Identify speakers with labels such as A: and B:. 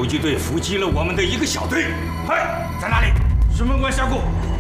A: 击队伏击了我们的一个小队。
B: 嗨，在哪里？
A: 石门关下库。